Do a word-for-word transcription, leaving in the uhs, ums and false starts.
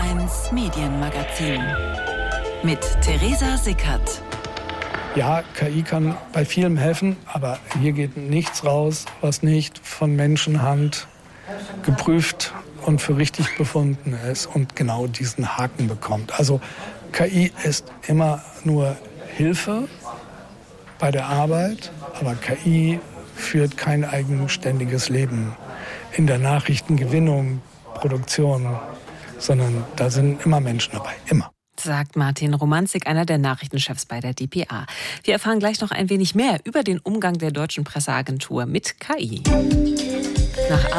eins Medienmagazin mit Theresa Sickert. Ja, K I kann bei vielem helfen, aber hier geht nichts raus, was nicht von Menschenhand geprüft und für richtig befunden ist und genau diesen Haken bekommt. Also K I ist immer nur Hilfe bei der Arbeit, aber K I führt kein eigenständiges Leben in der Nachrichtengewinnung, Produktion, sondern da sind immer Menschen dabei, immer. Sagt Martin Romanzig, einer der Nachrichtenchefs bei der D P A. Wir erfahren gleich noch ein wenig mehr über den Umgang der deutschen Presseagentur mit K I. Nach